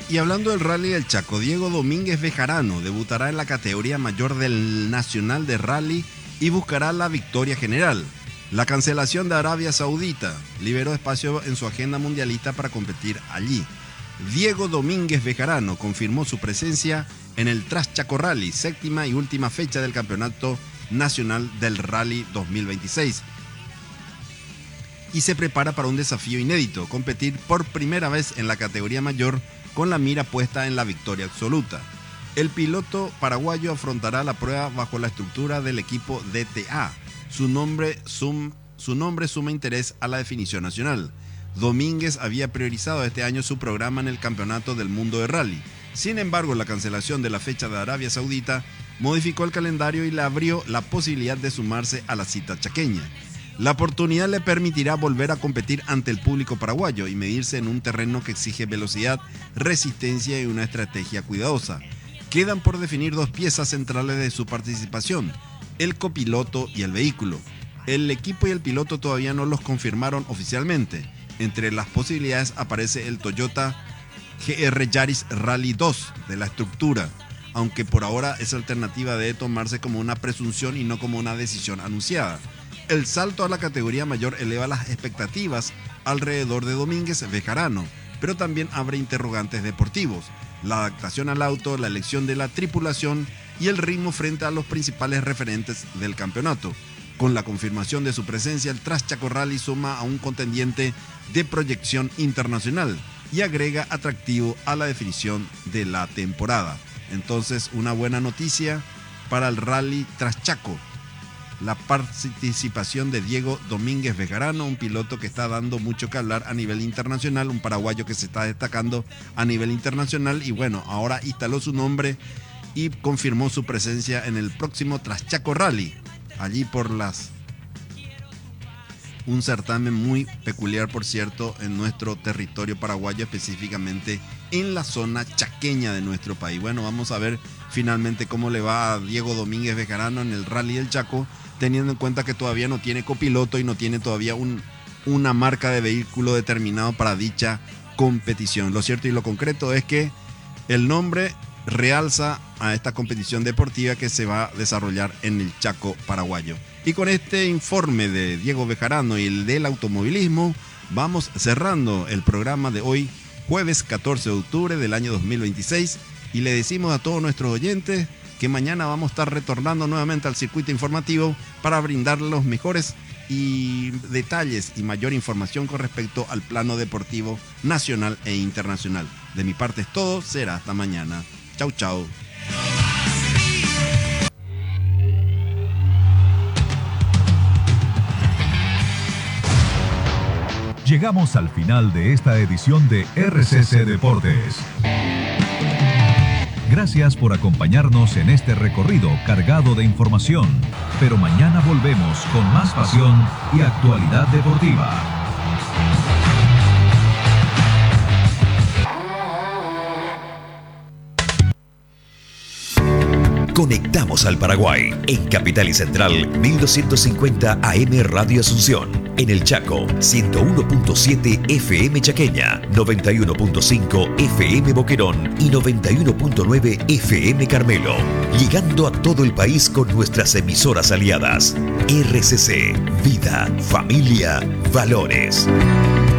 Y hablando del Rally del Chaco, Diego Domínguez Bejarano debutará en la categoría mayor del Nacional de Rally y buscará la victoria general. La cancelación de Arabia Saudita liberó espacio en su agenda mundialista para competir allí. Diego Domínguez Bejarano confirmó su presencia en el Traschaco Rally, séptima y última fecha del Campeonato Nacional del Rally 2026. Y se prepara para un desafío inédito, competir por primera vez en la categoría mayor con la mira puesta en la victoria absoluta. El piloto paraguayo afrontará la prueba bajo la estructura del equipo DTA. Su nombre suma interés a la definición nacional. Domínguez había priorizado este año su programa en el Campeonato del Mundo de Rally. Sin embargo, la cancelación de la fecha de Arabia Saudita modificó el calendario y le abrió la posibilidad de sumarse a la cita chaqueña. La oportunidad le permitirá volver a competir ante el público paraguayo y medirse en un terreno que exige velocidad, resistencia y una estrategia cuidadosa. Quedan por definir dos piezas centrales de su participación: el copiloto y el vehículo. El equipo y el piloto todavía no los confirmaron oficialmente. Entre las posibilidades aparece el Toyota GR Yaris Rally 2 de la estructura, aunque por ahora esa alternativa debe tomarse como una presunción y no como una decisión anunciada. El salto a la categoría mayor eleva las expectativas alrededor de Domínguez Bejarano, pero también abre interrogantes deportivos: la adaptación al auto, la elección de la tripulación y el ritmo frente a los principales referentes del campeonato. Con la confirmación de su presencia, el Traschaco Rally suma a un contendiente de proyección internacional y agrega atractivo a la definición de la temporada. Entonces, una buena noticia para el Rally Traschaco: la participación de Diego Domínguez Bejarano, un piloto que está dando mucho que hablar a nivel internacional, un paraguayo que se está destacando a nivel internacional y bueno, ahora instaló su nombre y confirmó su presencia en el próximo Traschaco Rally, allí por un certamen muy peculiar, por cierto, en nuestro territorio paraguayo, específicamente en la zona chaqueña de nuestro país. Bueno, vamos a ver finalmente cómo le va a Diego Domínguez Bejarano en el Rally del Chaco, teniendo en cuenta que todavía no tiene copiloto y no tiene todavía una marca de vehículo determinado para dicha competición. Lo cierto y lo concreto es que el nombre realza a esta competición deportiva que se va a desarrollar en el Chaco paraguayo. Y con este informe de Diego Bejarano y el del automovilismo, vamos cerrando el programa de hoy, jueves 14 de octubre del año 2026, y le decimos a todos nuestros oyentes que mañana vamos a estar retornando nuevamente al circuito informativo para brindar los mejores y detalles y mayor información con respecto al plano deportivo nacional e internacional. De mi parte es todo, será hasta mañana. Chau, chau. Llegamos al final de esta edición de RCC Deportes. Gracias por acompañarnos en este recorrido cargado de información, pero mañana volvemos con más pasión y actualidad deportiva. Conectamos al Paraguay en Capital y Central 1250 AM Radio Asunción, en el Chaco 101.7 FM Chaqueña, 91.5 FM Boquerón y 91.9 FM Carmelo, llegando a todo el país con nuestras emisoras aliadas. RCC, vida, familia, valores.